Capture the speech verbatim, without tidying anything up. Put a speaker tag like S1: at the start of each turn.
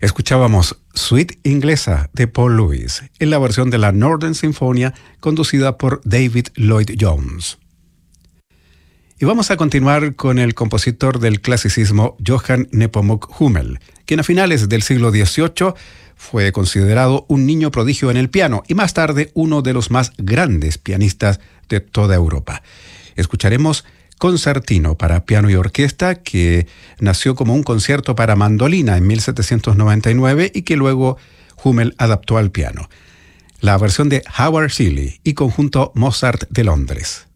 S1: Escuchábamos Suite Inglesa de Paul Lewis en la versión de la Northern Sinfonia conducida por David Lloyd Jones. Y vamos a continuar con el compositor del clasicismo Johann Nepomuk Hummel, quien a finales del siglo dieciocho fue considerado un niño prodigio en el piano y más tarde uno de los más grandes pianistas de toda Europa. Escucharemos Concertino para piano y orquesta, que nació como un concierto para mandolina en mil setecientos noventa y nueve y que luego Hummel adaptó al piano. La versión de Howard Shelley y conjunto Mozart de Londres.